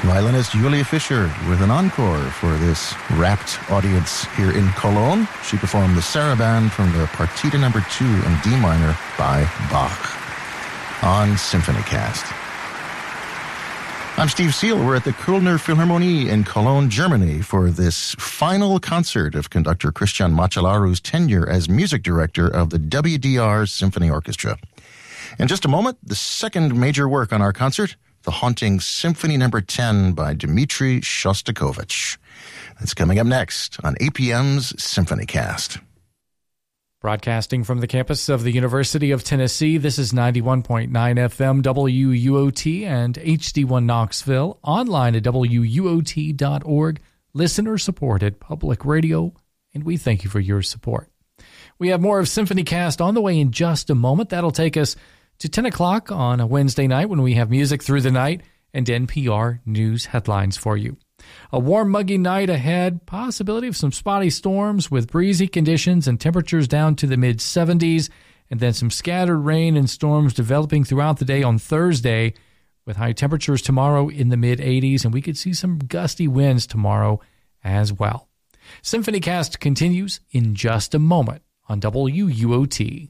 Violinist Julia Fischer with an encore for this rapt audience here in Cologne. She performed the Sarabande from the Partita No. 2 in D minor by Bach on SymphonyCast. I'm Steve Seal. We're at the Kölner Philharmonie in Cologne, Germany for this final concert of conductor Christian Macellari's tenure as music director of the WDR Symphony Orchestra. In just a moment, the second major work on our concert, the haunting Symphony No. 10 by Dmitri Shostakovich. That's coming up next on APM's SymphonyCast. Broadcasting from the campus of the University of Tennessee, this is 91.9 FM WUOT and HD1 Knoxville, online at WUOT.org, listener-supported public radio, and we thank you for your support. We have more of SymphonyCast on the way in just a moment. That'll take us to 10 o'clock on a Wednesday night when we have music through the night and NPR news headlines for you. A warm, muggy night ahead, possibility of some spotty storms with breezy conditions and temperatures down to the mid-70s, and then some scattered rain and storms developing throughout the day on Thursday with high temperatures tomorrow in the mid-80s, and we could see some gusty winds tomorrow as well. SymphonyCast continues in just a moment on WUOT.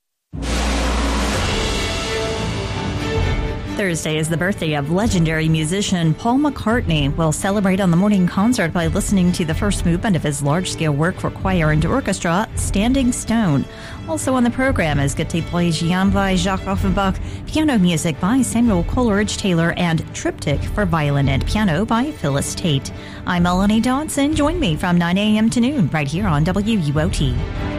Thursday is the birthday of legendary musician Paul McCartney. We'll celebrate on the morning concert by listening to the first movement of his large-scale work for choir and orchestra, Standing Stone. Also on the program is Gate Plagian by Jacques Offenbach, piano music by Samuel Coleridge-Taylor, and Triptych for violin and piano by Phyllis Tate. I'm Melanie Dodson. Join me from 9 a.m. to noon right here on WUOT.